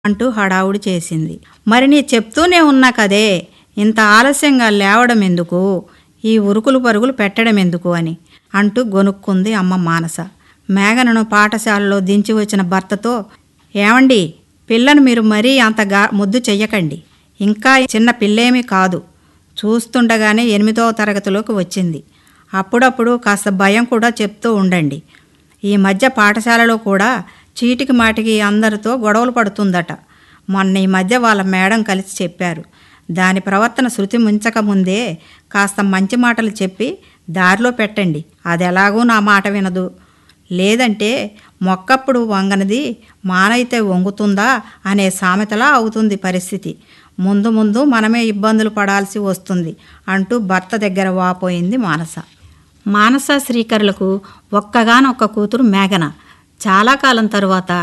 అంటూ హడావుడి చేసింది. మరి నీ చెప్తూనే ఉన్నా కదే, ఇంత ఆలస్యంగా లేవడం ఎందుకు, ఈ ఉరుకులు పరుగులు పెట్టడం ఎందుకు అని అంటూ గొనుక్కుంది అమ్మ మానస. మేఘనను పాఠశాలలో దించి వచ్చిన భర్తతో, ఏమండి, పిల్లను మీరు మరీ అంతగా ముద్దు చెయ్యకండి, ఇంకా చిన్న పిల్లేమీ కాదు, చూస్తుండగానే 8వ తరగతిలోకి వచ్చింది, అప్పుడప్పుడు కాస్త భయం కూడా చెప్తూ ఉండండి. ఈ మధ్య పాఠశాలలో కూడా చీటికి మాటికి అందరితో గొడవలు పడుతుందట. మొన్న ఈ మధ్య వాళ్ళ మేడం కలిసి చెప్పారు. దాని ప్రవర్తన శృతి మించకముందే కాస్త మంచి మాటలు చెప్పి దారిలో పెట్టండి. అది ఎలాగూ నా మాట వినదు. లేదంటే మొక్కప్పుడు వంగనది మానైతే వంగుతుందా అనే సామెతలా అవుతుంది పరిస్థితి. ముందు ముందు మనమే ఇబ్బందులు పడాల్సి వస్తుంది అంటూ భర్త దగ్గర వాపోయింది మానస. మానస శ్రీకరులకు ఒక్కగానొక్క కూతురు మేఘన. చాలా కాలం తరువాత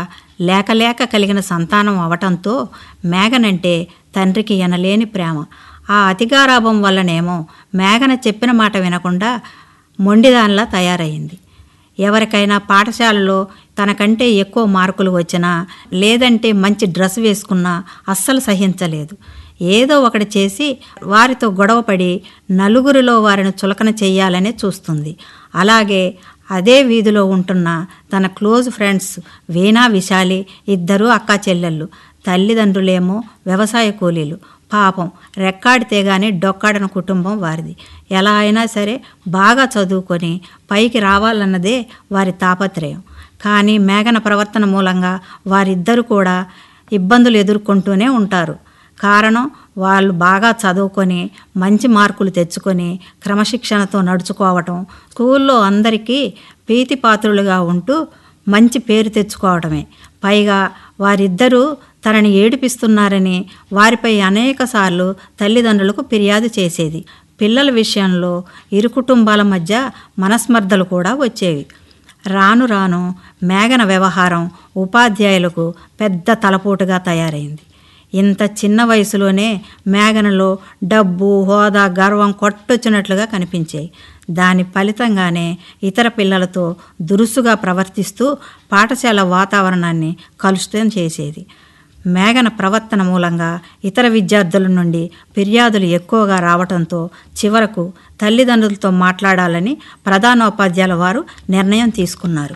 లేక కలిగిన సంతానం అవటంతో మేఘనంటే తండ్రికి ఎనలేని ప్రేమ. ఆ అతిగారాభం వల్లనేమో మేఘన చెప్పిన మాట వినకుండా మొండిదానిలా తయారయింది. ఎవరికైనా పాఠశాలలో తనకంటే ఎక్కువ మార్కులు వచ్చినా, లేదంటే మంచి డ్రెస్ వేసుకున్నా అస్సలు సహించలేదు. ఏదో ఒకటి చేసి వారితో గొడవపడి నలుగురిలో వారిని చులకన చెయ్యాలనే చూస్తుంది. అలాగే అదే వీధిలో ఉంటున్న తన క్లోజ్ ఫ్రెండ్స్ వీణా, విశాలి ఇద్దరూ అక్కా చెల్లెళ్ళు. తల్లిదండ్రులేమో వ్యవసాయ కూలీలు. పాపం రెక్కాడితే గానీ డొక్కాడని కుటుంబం వారిది. ఎలా అయినా సరే బాగా చదువుకొని పైకి రావాలన్నదే వారి తాపత్రయం. కానీ మేఘన ప్రవర్తన మూలంగా వారిద్దరూ కూడా ఇబ్బందులు ఎదుర్కొంటూనే ఉంటారు. కారణం, వాళ్ళు బాగా చదువుకొని మంచి మార్కులు తెచ్చుకొని క్రమశిక్షణతో నడుచుకోవటం, స్కూల్లో అందరికీ ప్రీతిపాత్రులుగా ఉంటూ మంచి పేరు తెచ్చుకోవటమే. పైగా వారిద్దరూ తనని ఏడిపిస్తున్నారని వారిపై అనేకసార్లు తల్లిదండ్రులకు ఫిర్యాదు చేసేది. పిల్లల విషయంలో ఇరు కుటుంబాల మధ్య మనస్మర్ధలు కూడా వచ్చేవి. రాను రాను మేఘన వ్యవహారం ఉపాధ్యాయులకు పెద్ద తలపోటుగా తయారైంది. ఇంత చిన్న వయసులోనే మేఘనలో డబ్బు, హోదా, గర్వం కొట్టొచ్చినట్లుగా కనిపించాయి. దాని ఫలితంగానే ఇతర పిల్లలతో దురుసుగా ప్రవర్తిస్తూ పాఠశాల వాతావరణాన్ని కలుషితం చేసేది. మేఘన ప్రవర్తన మూలంగా ఇతర విద్యార్థుల నుండి ఫిర్యాదులు ఎక్కువగా రావడంతో చివరకు తల్లిదండ్రులతో మాట్లాడాలని ప్రధానోపాధ్యాయుల వారు నిర్ణయం తీసుకున్నారు.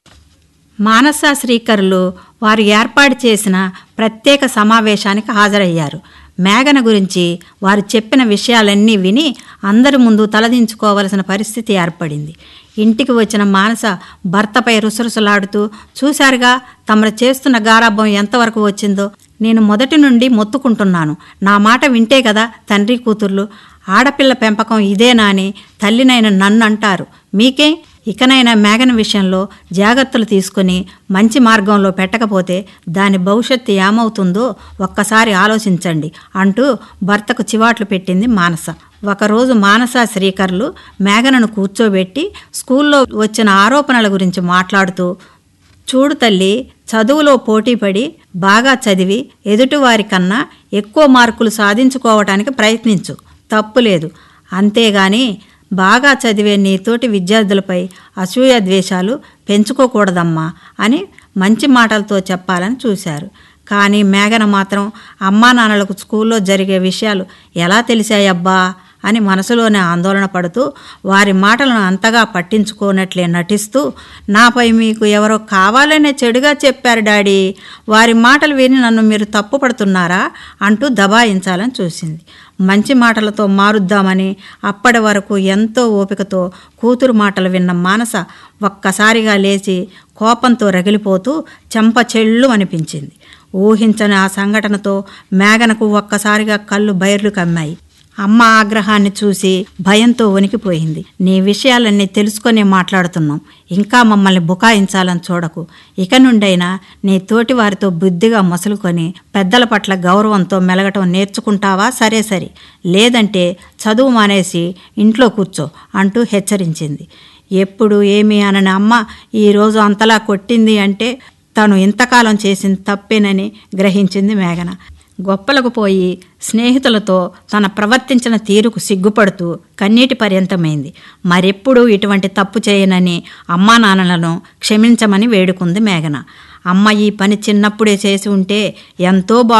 మానస శ్రీకరులు వారు ఏర్పాటు చేసిన ప్రత్యేక సమావేశానికి హాజరయ్యారు. మేఘన గురించి వారు చెప్పిన విషయాలన్నీ విని అందరి ముందు తలదించుకోవలసిన పరిస్థితి ఏర్పడింది. ఇంటికి వచ్చిన మానస భర్తపై రుసరుసలాడుతూ, చూశారుగా తమరు చేస్తున్న గారాభం ఎంతవరకు వచ్చిందో. నేను మొదటి నుండి మొత్తుకుంటున్నాను, నా మాట వింటే కదా తండ్రి కూతుర్లు. ఆడపిల్ల పెంపకం ఇదేనా అని తల్లినైన నన్ను అంటారు. మీకే? ఇకనైనా మేఘన విషయంలో జాగ్రత్తలు తీసుకుని మంచి మార్గంలో పెట్టకపోతే దాని భవిష్యత్తు ఏమవుతుందో ఒక్కసారి ఆలోచించండి అంటూ భర్తకు చివాట్లు పెట్టింది మానస. ఒకరోజు మానస శ్రీకరులు మేఘనను కూర్చోబెట్టి స్కూల్లో వచ్చిన ఆరోపణల గురించి మాట్లాడుతూ, చూడు తల్లి, చదువులో పోటీపడి బాగా చదివి ఎదుటివారి కన్నా ఎక్కువ మార్కులు సాధించుకోవటానికి ప్రయత్నించు, తప్పులేదు. అంతేగాని బాగా చదివే నీతోటి విద్యార్థులపై అసూయ ద్వేషాలు పెంచుకోకూడదమ్మా అని మంచి మాటలతో చెప్పాలని చూశారు. కానీ మేఘన మాత్రం అమ్మా నాన్నలకు స్కూల్లో జరిగే విషయాలు ఎలా తెలిసాయబ్బా అని మనసులోనే ఆందోళన పడుతూ వారి మాటలను అంతగా పట్టించుకోనట్లే నటిస్తూ, నాపై మీకు ఎవరో కావాలనే చెడుగా చెప్పారు డాడీ, వారి మాటలు విని నన్ను మీరు తప్పు పడుతున్నారా అంటూ దబాయించాలని చూసింది. మంచి మాటలతో మారుద్దామని అప్పటి వరకు ఎంతో ఓపికతో కూతురు మాటలు విన్న మానస ఒక్కసారిగా లేచి కోపంతో రగిలిపోతూ చెంప చెళ్ళు అనిపించింది. ఊహించని ఆ సంఘటనతో మేఘనకు ఒక్కసారిగా కళ్ళు బైర్లు కమ్మాయి. అమ్మ ఆగ్రహాన్ని చూసి భయంతో వణికిపోయింది. నీ విషయాలన్నీ తెలుసుకొనే మాట్లాడుతున్నాం, ఇంకా మమ్మల్ని బుకాయించాలని చూడకు. ఇక నుండైనా నీ తోటి వారితో బుద్ధిగా మసులుకొని పెద్దల పట్ల గౌరవంతో మెలగటం నేర్చుకుంటావా? సరే, లేదంటే చదువు మానేసి ఇంట్లో కూర్చో అంటూ హెచ్చరించింది. ఎప్పుడు ఏమీ అనని అమ్మ ఈరోజు అంతలా కొట్టింది అంటే తను ఇంతకాలం చేసిన తప్పేనని గ్రహించింది మేఘన. గొప్పలకు పోయి స్నేహితులతో తన ప్రవర్తించిన తీరుకు సిగ్గుపడుతూ కన్నీటి పర్యంతమైంది. మరెప్పుడూ ఇటువంటి తప్పు చేయనని అమ్మా నాన్నలను క్షమించమని వేడుకుంది మేఘన. అమ్మ ఈ పని చిన్నప్పుడే చేసి ఉంటే ఎంతో